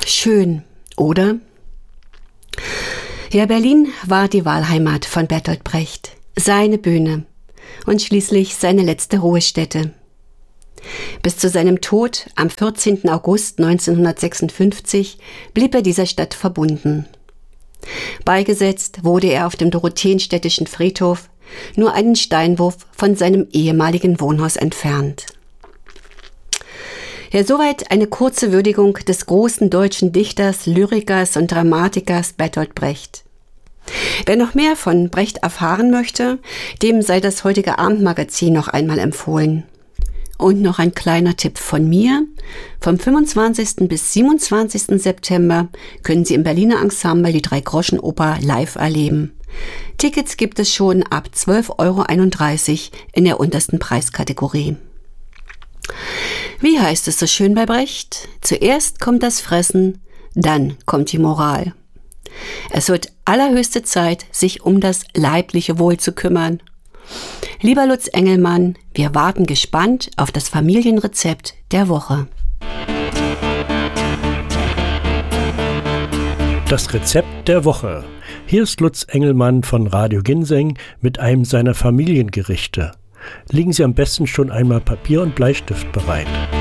Schön, oder? Ja, Berlin war die Wahlheimat von Bertolt Brecht, seine Bühne und schließlich seine letzte Ruhestätte. Bis zu seinem Tod am 14. August 1956 blieb er dieser Stadt verbunden. Beigesetzt wurde er auf dem Dorotheenstädtischen Friedhof, nur einen Steinwurf von seinem ehemaligen Wohnhaus entfernt. Ja, soweit eine kurze Würdigung des großen deutschen Dichters, Lyrikers und Dramatikers Bertolt Brecht. Wer noch mehr von Brecht erfahren möchte, dem sei das heutige Abendmagazin noch einmal empfohlen. Und noch ein kleiner Tipp von mir. Vom 25. bis 27. September können Sie im Berliner Ensemble die Dreigroschenoper live erleben. Tickets gibt es schon ab 12,31 € in der untersten Preiskategorie. Wie heißt es so schön bei Brecht? Zuerst kommt das Fressen, dann kommt die Moral. Es wird allerhöchste Zeit, sich um das leibliche Wohl zu kümmern. Lieber Lutz Engelmann, wir warten gespannt auf das Familienrezept der Woche. Das Rezept der Woche. Hier ist Lutz Engelmann von Radio Ginseng mit einem seiner Familiengerichte. Legen Sie am besten schon einmal Papier und Bleistift bereit.